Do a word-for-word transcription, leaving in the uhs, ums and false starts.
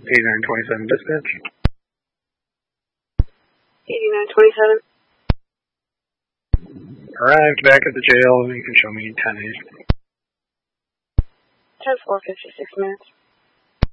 eighty-nine twenty-seven dispatch. eighty-nine twenty-seven. Arrived back at the jail. You can show me ten eight. ten four, fifty-six minutes.